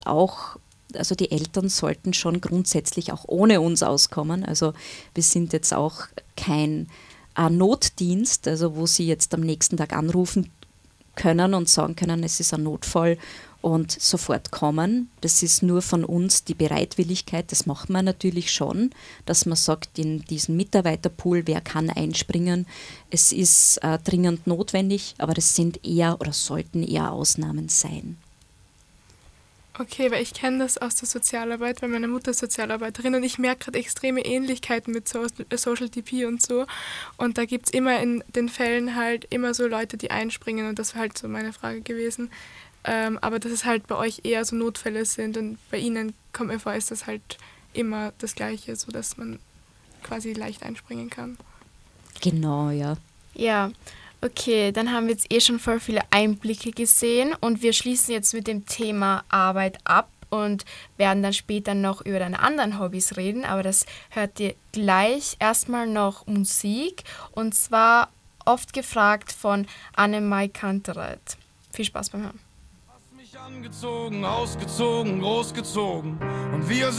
auch, also die Eltern sollten schon grundsätzlich auch ohne uns auskommen. Also wir sind jetzt auch kein Notdienst, also wo sie jetzt am nächsten Tag anrufen können und sagen können, es ist ein Notfall und sofort kommen. Das ist nur von uns die Bereitwilligkeit, das macht man natürlich schon, dass man sagt, in diesen Mitarbeiterpool, wer kann einspringen. Es ist dringend notwendig, aber das sind eher oder sollten eher Ausnahmen sein. Okay, weil ich kenne das aus der Sozialarbeit, weil meine Mutter ist Sozialarbeiterin und ich merke gerade extreme Ähnlichkeiten mit Social DP und so. Und da gibt es immer in den Fällen halt immer so Leute, die einspringen und das wäre halt so meine Frage gewesen. Aber dass es halt bei euch eher so Notfälle sind und bei Ihnen, kommt mir vor, ist das halt immer das Gleiche, sodass man quasi leicht einspringen kann. Genau, ja. Ja, okay, dann haben wir jetzt schon voll viele Einblicke gesehen und wir schließen jetzt mit dem Thema Arbeit ab und werden dann später noch über deine anderen Hobbys reden, aber das hört ihr gleich. Erstmal noch Musik und zwar oft gefragt von Annemai Kantereit. Viel Spaß beim Hören. Angezogen, ausgezogen, großgezogen und wir